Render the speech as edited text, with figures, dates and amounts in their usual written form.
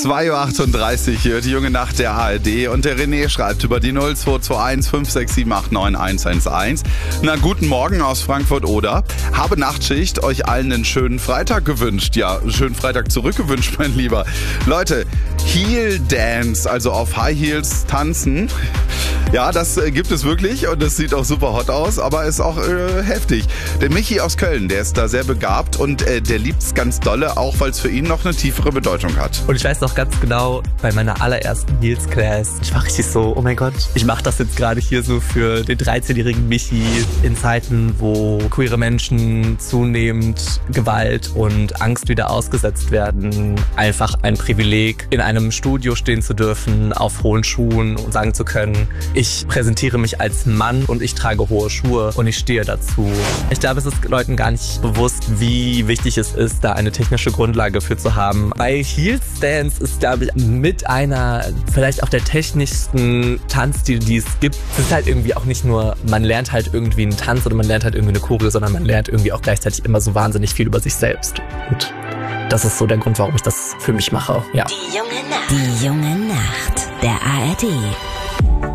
2:38 Uhr hier, die junge Nacht der ARD und der René schreibt über die 0221 567899111. Na, guten Morgen aus Frankfurt-Oder. Habe Nachtschicht, euch allen einen schönen Freitag gewünscht. Ja, schönen Freitag zurückgewünscht, mein Lieber. Leute, Heel Dance, also auf High Heels tanzen. Ja, das gibt es wirklich und es sieht auch super hot aus, aber ist auch heftig. Der Michi aus Köln, der ist da sehr begabt und der liebt es ganz dolle, auch weil es für ihn noch eine tiefere Bedeutung hat. Und ich weiß noch ganz genau, bei meiner allerersten Heels Class, ich war richtig so, oh mein Gott, ich mache das jetzt gerade hier so für den 13-jährigen Michi in Zeiten, wo queere Menschen zunehmend Gewalt und Angst wieder ausgesetzt werden. Einfach ein Privileg, in einem Studio stehen zu dürfen, auf hohen Schuhen und sagen zu können, ich präsentiere mich als Mann und ich trage hohe Schuhe und ich stehe dazu. Ich glaube, es ist Leuten gar nicht bewusst, wie wichtig es ist, da eine technische Grundlage für zu haben. Bei Heels Dance ist, glaube ich, mit einer vielleicht auch der technischsten Tanzstil, die es gibt. Es ist halt irgendwie auch nicht nur, man lernt halt irgendwie einen Tanz oder man lernt halt irgendwie eine Choreo, sondern man lernt irgendwie auch gleichzeitig immer so wahnsinnig viel über sich selbst. Und das ist so der Grund, warum ich das für mich mache. Ja. Die junge Nacht der ARD.